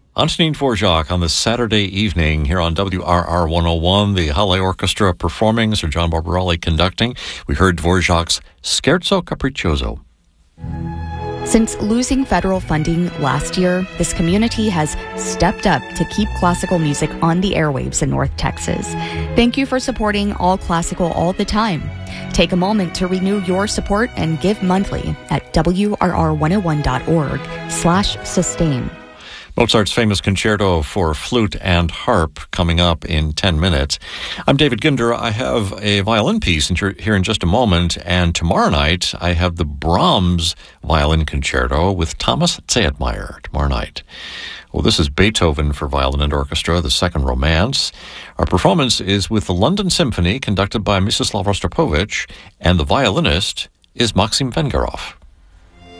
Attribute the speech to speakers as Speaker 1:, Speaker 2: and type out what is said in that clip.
Speaker 1: Antonin Dvorak on this Saturday evening here on WRR 101, the Halle Orchestra performing, Sir John Barbarelli conducting. We heard Dvorak's Scherzo Capriccioso.
Speaker 2: Since losing federal funding last year, this community has stepped up to keep classical music on the airwaves in North Texas. Thank you for supporting all classical all the time. Take a moment to renew your support and give monthly at WRR101.org/sustain.
Speaker 1: Mozart's famous concerto for flute and harp coming up in 10 minutes. I'm David Ginder. I have a violin piece here in just a moment, and tomorrow night I have the Brahms violin concerto with Thomas Zedmeyer tomorrow night. Well, this is Beethoven for violin and orchestra, the second romance. Our performance is with the London Symphony conducted by Mstislav Rostropovich, and the violinist is Maxim Vengerov.